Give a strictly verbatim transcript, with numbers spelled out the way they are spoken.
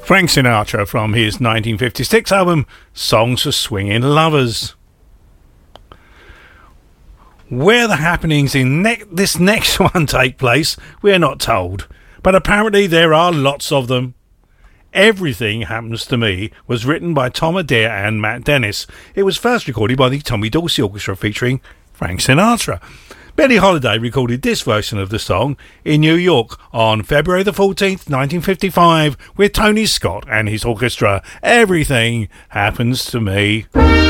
Frank Sinatra from his nineteen fifty-six album Songs for Swingin' Lovers. Where the happenings in ne- this next one take place, we're not told, but apparently there are lots of them. Everything Happens to Me was written by Tom Adair and Matt Dennis. It was first recorded by the Tommy Dorsey Orchestra featuring Frank Sinatra. Billie Holiday recorded this version of the song in New York on February the fourteenth, nineteen fifty-five with Tony Scott and his orchestra. Everything Happens to Me.